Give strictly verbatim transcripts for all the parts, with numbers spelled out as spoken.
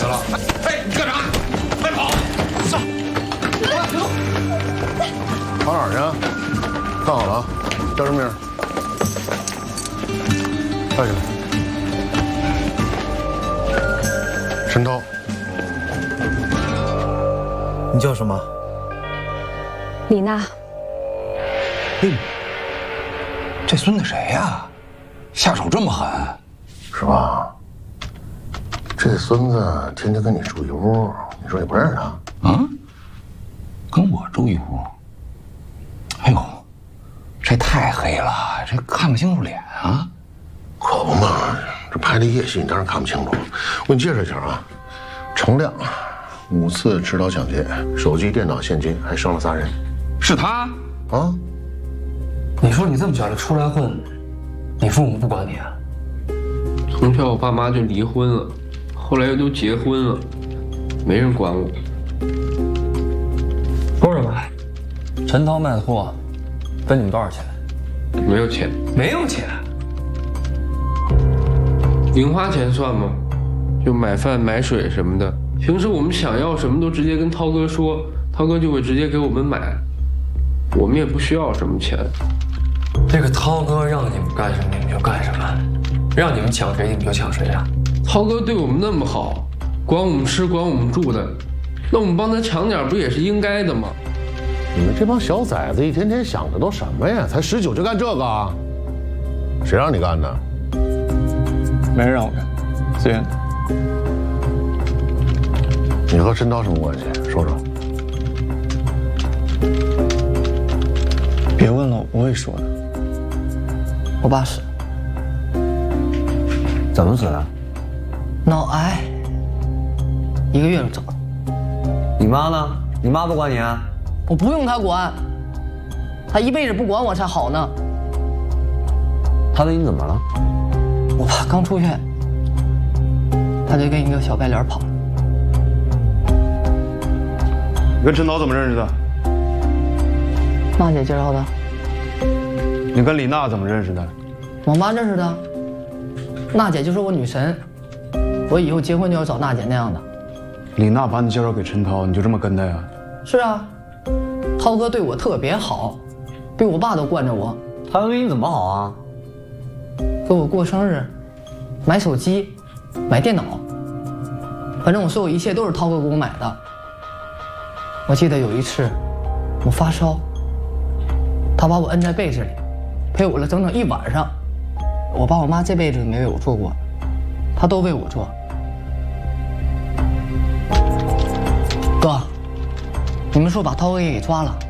了。哎，你干啥？快跑！上！ 跑哪儿去？看好了啊，叫什么名？快起来！陈涛。 你叫什么？ 李娜。 嘿，这孙子谁呀？下手这么狠， 是吧？这孙子天天跟你住一屋，你说你不认识他？ 啊？跟我住一屋？哎呦，这太黑了，这看不清楚脸啊！ 可不嘛，这拍的夜戏你当然看不清楚。我给你介绍一下啊，程亮，五次持刀抢劫，手机、电脑、现金，还伤了仨人。 是他啊？ 你说你这么小就出来混，你父母不管你啊？ 从小我爸妈就离婚了，后来又都结婚了，没人管我。 说什么？陈涛卖的货分你们多少钱？ 没有钱。 没有钱？ 零花钱算吗？就买饭买水什么的。平时我们想要什么都直接跟涛哥说，涛哥就会直接给我们买，我们也不需要什么钱。 这个涛哥让你们干什么你们就干什么，让你们抢谁你们就抢谁啊！ 涛哥对我们那么好，管我们吃管我们住的，那我们帮他抢点不也是应该的吗？ 你们这帮小崽子一天天想的都什么呀？才十九就干这个？谁让你干的？ 没人让我干，自愿的。 你和陈涛什么关系？说说。 别问了，我会说的。 我爸死， 怎么死的？ 脑癌，一个月就走了。 你妈呢？你妈不管你啊？ 我不用他管，他一辈子不管我才好呢。 他对你怎么了？ 我爸刚出院，他就跟一个小白脸跑了。 你跟陈涛怎么认识的？ 娜姐介绍的。 你跟李娜怎么认识的？ 我妈认识的。娜姐就是我女神，我以后结婚就要找娜姐那样的。 李娜把你介绍给陈涛，你就这么跟他呀？ 是啊，涛哥对我特别好，比我爸都惯着我。 他对你怎么好啊？ 给我过生日，买手机，买电脑，反正我所有一切都是涛哥给我买的。我记得有一次，我发烧，他把我摁在被子里，陪我了整整一晚上。我爸我妈这辈子没为我做过，他都为我做。哥，你们说把涛哥也给抓了，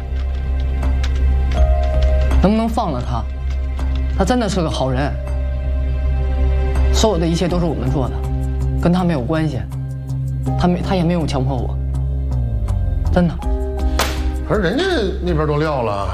能不能放了他？他真的是个好人，所有的一切都是我们做的，跟他没有关系，他没他也没有强迫我，真的。 可是人家那边都撂了。